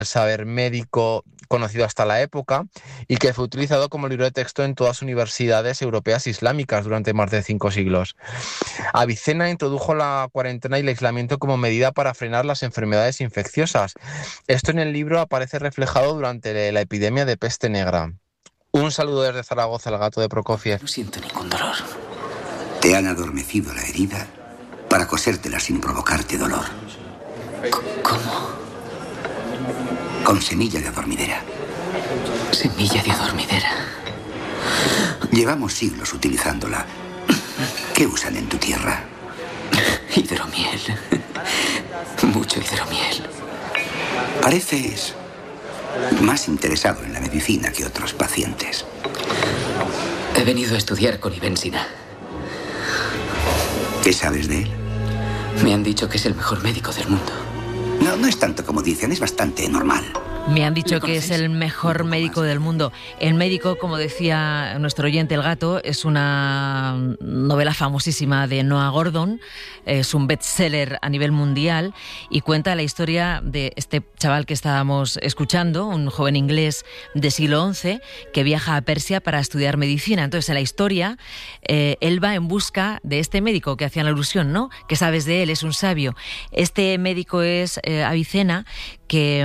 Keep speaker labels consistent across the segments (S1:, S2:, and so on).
S1: saber médico conocido hasta la época y que fue utilizado como libro de texto en todas las universidades europeas islámicas durante más de 5 siglos. Avicena introdujo la cuarentena y el aislamiento como medida para frenar las enfermedades infecciosas. Esto en el libro aparece reflejado durante la epidemia de peste negra. Un saludo desde Zaragoza, el gato de Prokofiev.
S2: No siento ningún dolor.
S3: Te han adormecido la herida para cosértela sin provocarte dolor.
S2: ¿Cómo?
S3: Con semilla de adormidera.
S2: Semilla de adormidera.
S3: Llevamos siglos utilizándola. ¿Qué usan en tu tierra?
S2: Hidromiel. Mucho hidromiel.
S3: Pareces más interesado en la medicina que otros pacientes.
S2: He venido a estudiar con Ibn Sina.
S3: ¿Qué sabes de él?
S2: Me han dicho que es el mejor médico del mundo.
S3: No es tanto como dicen, es bastante normal.
S4: Me han dicho que es el mejor médico del mundo. El médico, como decía nuestro oyente El Gato, es una novela famosísima de Noah Gordon, es un bestseller a nivel mundial y cuenta la historia de este chaval que estábamos escuchando, un joven inglés del siglo XI que viaja a Persia para estudiar medicina. Entonces, en la historia, él va en busca de este médico que hacían la alusión, ¿no? ¿Qué sabes de él? Es un sabio. Este médico es Avicena, que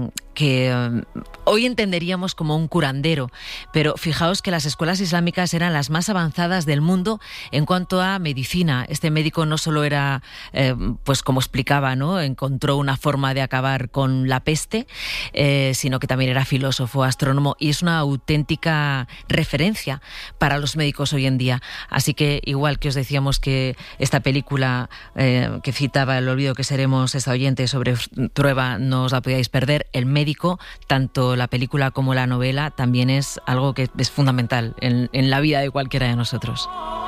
S4: hoy entenderíamos como un curandero, pero fijaos que las escuelas islámicas eran las más avanzadas del mundo en cuanto a medicina. Este médico no solo era, pues como explicaba, ¿no? Encontró una forma de acabar con la peste, sino que también era filósofo, astrónomo, y es una auténtica referencia para los médicos hoy en día. Así que, igual que os decíamos que esta película que citaba El olvido que seremos, esta oyente, sobre Trueba, no os la podíais perder. El médico, tanto la película como la novela, también es algo que es fundamental en la vida de cualquiera de nosotros.